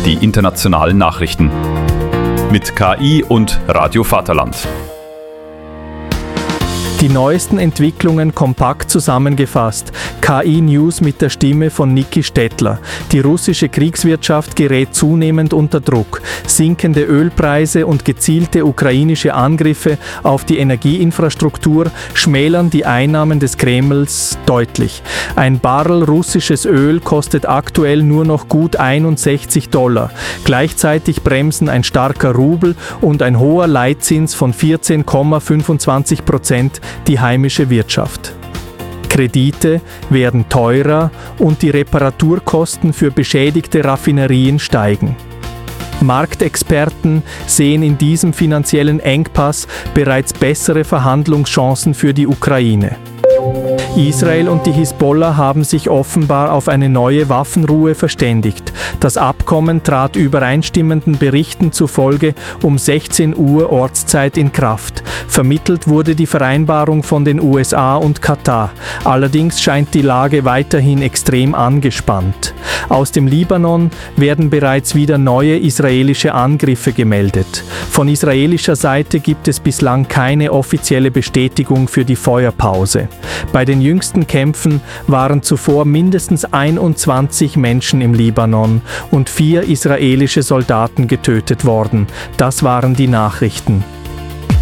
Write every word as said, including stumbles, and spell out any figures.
die internationalen Nachrichten. Mit K I und Radio Vaterland. Die neuesten Entwicklungen kompakt zusammengefasst. K I-News mit der Stimme von Niki Stettler. Die russische Kriegswirtschaft gerät zunehmend unter Druck. Sinkende Ölpreise und gezielte ukrainische Angriffe auf die Energieinfrastruktur schmälern die Einnahmen des Kremls deutlich. Ein Barrel russisches Öl kostet aktuell nur noch gut einundsechzig Dollar. Gleichzeitig bremsen ein starker Rubel und ein hoher Leitzins von vierzehn Komma fünfundzwanzig Prozent die heimische Wirtschaft. Kredite werden teurer und die Reparaturkosten für beschädigte Raffinerien steigen. Marktexperten sehen in diesem finanziellen Engpass bereits bessere Verhandlungschancen für die Ukraine. Israel und die Hisbollah haben sich offenbar auf eine neue Waffenruhe verständigt. Das Abkommen trat übereinstimmenden Berichten zufolge um sechzehn Uhr Ortszeit in Kraft. Vermittelt wurde die Vereinbarung von den U S A und Katar. Allerdings scheint die Lage weiterhin extrem angespannt. Aus dem Libanon werden bereits wieder neue israelische Angriffe gemeldet. Von israelischer Seite gibt es bislang keine offizielle Bestätigung für die Feuerpause. Bei den jüngsten Kämpfen waren zuvor mindestens einundzwanzig Menschen im Libanon und vier israelische Soldaten getötet worden. Das waren die Nachrichten.